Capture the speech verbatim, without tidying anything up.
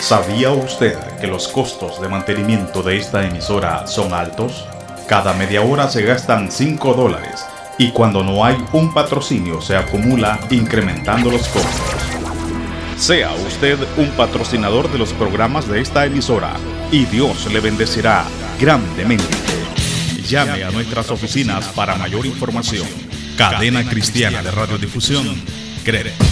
¿Sabía usted que los costos de mantenimiento de esta emisora son altos? Cada media hora se gastan cinco dólares y cuando no hay un patrocinio se acumula incrementando los costos. Sea usted un patrocinador de los programas de esta emisora y Dios le bendecirá grandemente. Llame a nuestras oficinas para mayor información. Cadena Cristiana de Radiodifusión, C R E R E.